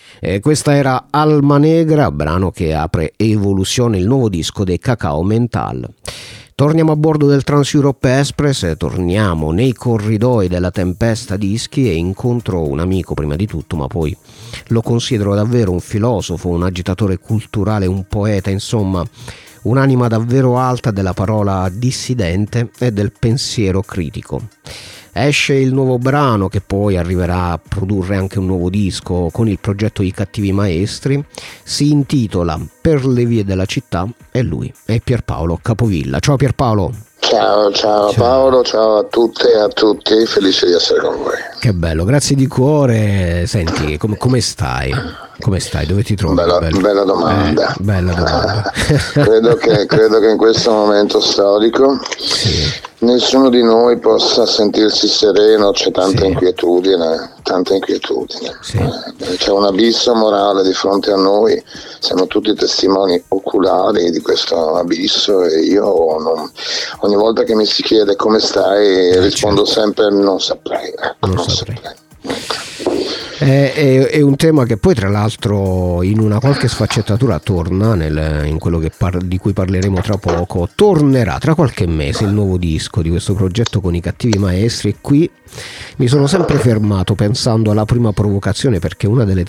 Questa era Alma Negra, brano che apre Evoluzione, il nuovo disco dei Cacao Mental. Torniamo a bordo del Trans-Europe Express, torniamo nei corridoi della Tempesta Dischi e incontro un amico prima di tutto, ma poi lo considero davvero un filosofo, un agitatore culturale, un poeta, insomma un'anima davvero alta della parola dissidente e del pensiero critico. Esce il nuovo brano che poi arriverà a produrre anche un nuovo disco con il progetto I Cattivi Maestri, si intitola Per le vie della città e lui è Pierpaolo Capovilla. Ciao Pierpaolo. Ciao Paolo, ciao a tutte e a tutti, felice di essere con voi. Che bello, grazie di cuore. Senti, come stai? Come stai? Dove ti trovi? Bella domanda. Bella domanda. credo che in questo momento storico nessuno di noi possa sentirsi sereno, c'è tanta inquietudine. Sì. C'è un abisso morale di fronte a noi, siamo tutti testimoni oculari di questo abisso e io ogni volta che mi si chiede come stai rispondo sempre non saprei. Non saprei. È un tema che poi tra l'altro in una qualche sfaccettatura torna in quello di cui parleremo tra poco. Tornerà tra qualche mese il nuovo disco di questo progetto con I Cattivi Maestri e qui mi sono sempre fermato pensando alla prima provocazione, perché una delle